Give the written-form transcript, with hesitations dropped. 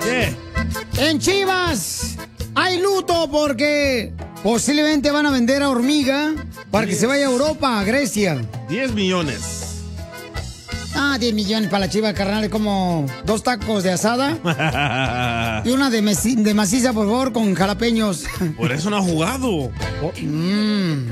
¿Qué? En Chivas hay luto porque posiblemente van a vender a Hormiga para que se vaya a Europa, a Grecia. 10 millones. 10 millones para la Chivas, carnal, es como 2 tacos de asada y una de maciza, por favor, con jalapeños. Por eso no ha jugado.